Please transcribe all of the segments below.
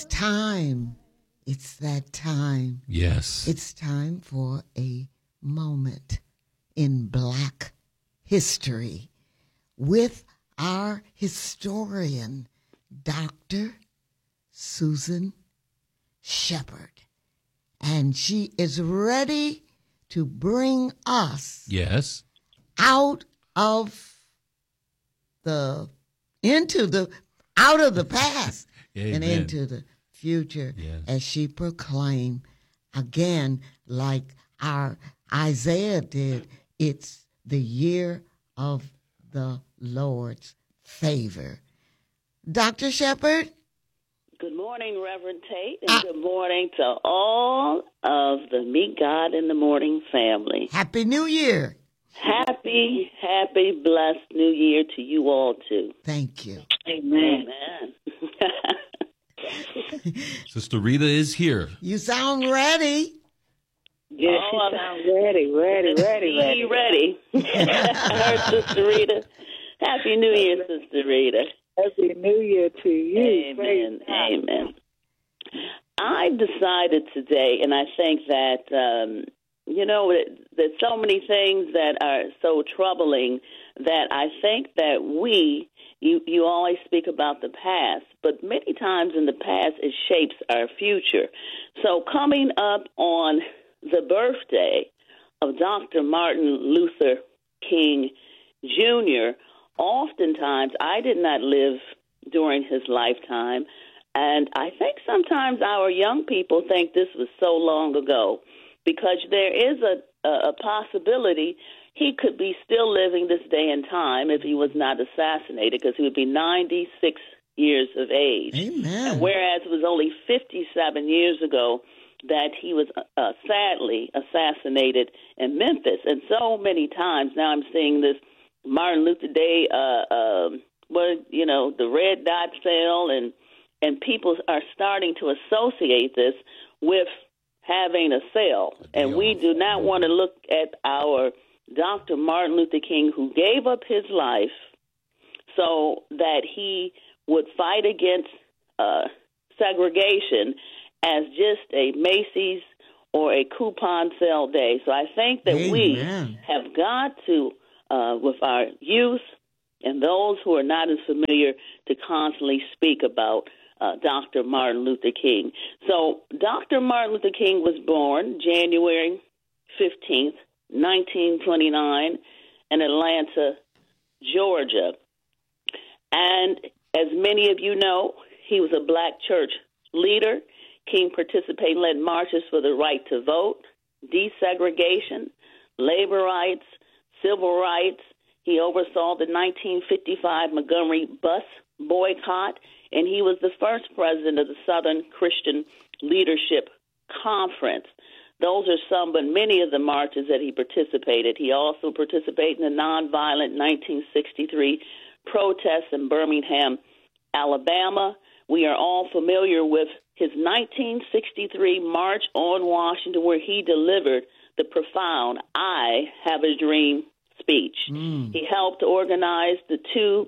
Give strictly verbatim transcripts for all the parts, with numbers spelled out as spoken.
Time. It's that time. Yes. It's time for a moment in Black history with our historian, Doctor Susan Shepard. And she is ready to bring us Yes. out of the, into the, out of the past and Amen. into the future, Yes. as she proclaimed again, like our Isaiah did, it's the year of the Lord's favor. Doctor Shepard? Good morning, Reverend Tate, and uh, good morning to all of the Meet God in the Morning family. Happy New Year. Happy, happy, blessed New Year to you all, too. Thank you. Amen. Amen. Sister Rita is here. You sound ready. Yes, oh, she sounds ready, ready, ready, ready. ready. Her, Sister Rita. Happy New Year, Sister Rita. Happy New Year to you. Amen. Amen. I decided today, and I think that, um, you know, there's so many things that are so troubling that I think that we, you, you always speak about the past, but many times in the past it shapes our future. So coming up on the birthday of Doctor Martin Luther King Junior, oftentimes I did not live during his lifetime, and I think sometimes our young people think this was so long ago, because there is a, a, a possibility he could be still living this day and time if he was not assassinated, because he would be ninety-six years of age. Amen. And whereas it was only fifty-seven years ago that he was uh, sadly assassinated in Memphis. And so many times now I'm seeing this Martin Luther Day, uh, uh, what, you know, the red dot cell, and, and people are starting to associate this with having a cell. And we do not want to look at our Doctor Martin Luther King, who gave up his life so that he would fight against uh, segregation, as just a Macy's or a coupon sale day. So I think that Amen. we have got to, uh, with our youth and those who are not as familiar, to constantly speak about uh, Doctor Martin Luther King. So Doctor Martin Luther King was born January fifteenth, nineteen twenty-nine, in Atlanta, Georgia. And as many of you know, he was a black church leader. King participated and led marches for the right to vote, desegregation, labor rights, civil rights. He oversaw the nineteen fifty-five Montgomery bus boycott, and he was the first president of the Southern Christian Leadership Conference. Those are some, but many of the marches that he participated. He also participated in the nonviolent nineteen sixty-three protests in Birmingham, Alabama. We are all familiar with his nineteen sixty-three March on Washington, where he delivered the profound "I Have a Dream" speech. Mm. He helped organize the two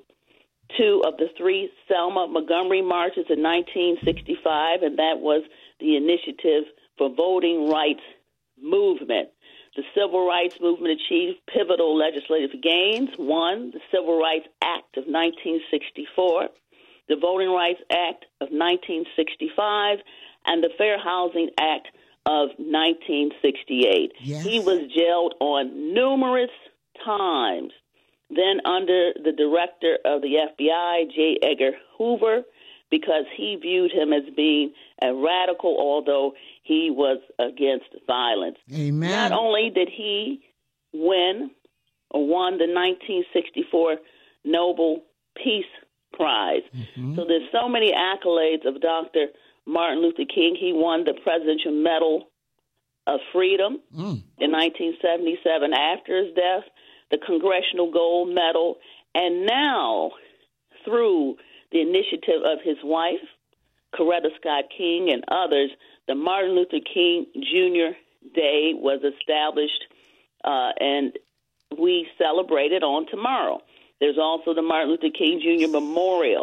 two of the three Selma Montgomery marches in nineteen sixty-five, and that was the Initiative for Voting Rights Movement. The Civil Rights Movement achieved pivotal legislative gains. One, the Civil Rights Act of nineteen sixty-four, the Voting Rights Act of nineteen sixty-five, and the Fair Housing Act of nineteen sixty-eight. Yes. He was jailed on numerous times. Then under the director of the F B I, J. Edgar Hoover, because he viewed him as being a radical, although he was against violence. Amen. Not only did he win or won the nineteen sixty-four Nobel Peace Prize. Mm-hmm. So there's so many accolades of Doctor Martin Luther King. He won the Presidential Medal of Freedom mm. in nineteen seventy-seven after his death, the Congressional Gold Medal, and now through the initiative of his wife, Coretta Scott King, and others, the Martin Luther King Junior Day was established, uh, and we celebrate it on tomorrow. There's also the Martin Luther King Junior Memorial.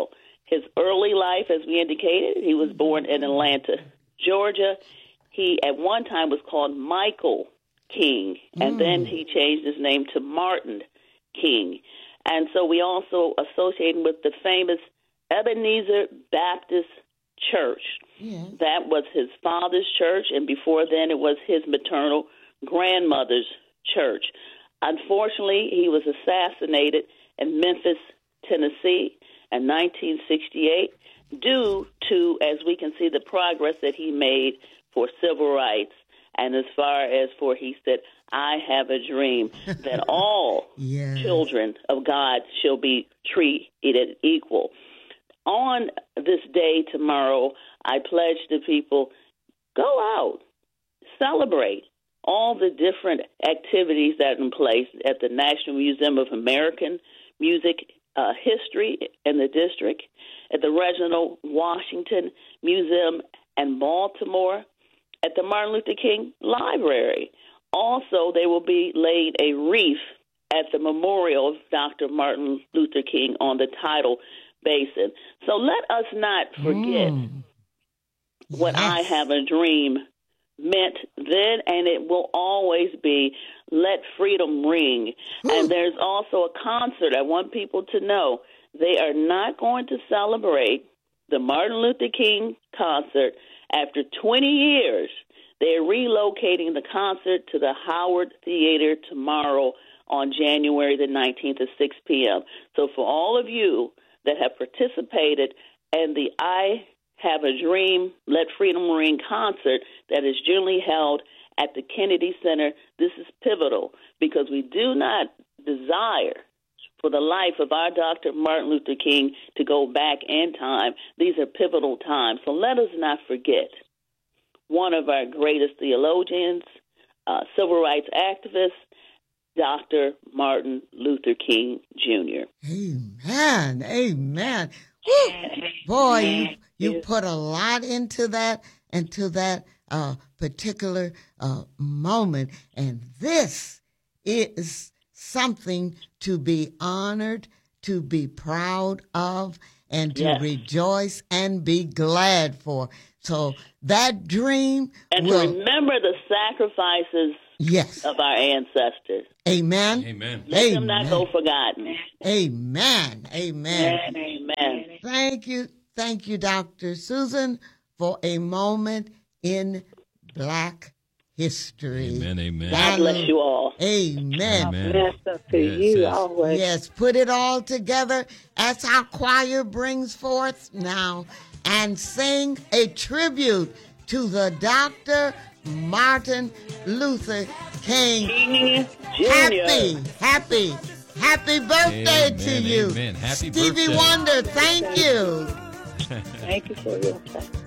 his early life, as we indicated, he was born in Atlanta, Georgia. He, at one time, was called Michael King, and mm. then he changed his name to Martin King. And so we also associate him with the famous Ebenezer Baptist Church. Yeah. That was his father's church, and before then it was his maternal grandmother's church. Unfortunately, he was assassinated in Memphis, Tennessee in nineteen sixty-eight due to, as we can see, the progress that he made for civil rights. And as far as for, he said, I have a dream that all yes. children of God shall be treated equal. On this day tomorrow, I pledge to people, go out, celebrate all the different activities that are in place at the National Museum of American Music uh, History in the district, at the Reginald Washington Museum in Baltimore, at the Martin Luther King Library. Also, they will be laid a wreath at the memorial of Doctor Martin Luther King on the Tidal Basin. So let us not forget mm. what yes. I Have a Dream meant then, and it will always be Let Freedom Ring. Ooh. And there's also a concert. I want people to know they are not going to celebrate the Martin Luther King concert after twenty years. They're relocating the concert to the Howard Theater tomorrow on January the nineteenth at six p.m. So for all of you that have participated in the I Have a Dream, Let Freedom Ring concert that is generally held at the Kennedy Center, this is pivotal because we do not desire for the life of our Doctor Martin Luther King to go back in time. These are pivotal times. So let us not forget one of our greatest theologians, uh, civil rights activists, Doctor Martin Luther King Junior Amen. Amen. Woo. Boy, you, you put a lot into that, into that uh, particular uh, moment. And this is something to be honored, to be proud of, and to yes. rejoice and be glad for. So that dream and will, to remember the sacrifices yes. of our ancestors. Amen. Amen. Let Amen. them not go forgotten. Amen. Amen. Amen. Thank you. Thank you, Doctor Susan, for a moment in Black history. Amen. Amen. God bless you all. Amen. Amen. Bless us to Yes, you yes. always. Yes, put it all together as our choir brings forth now and sing a tribute to the Doctor Martin Luther King. King Junior Happy, happy, happy birthday Amen, to you. amen. Happy Stevie birthday. Wonder, thank you. Thank you for your time.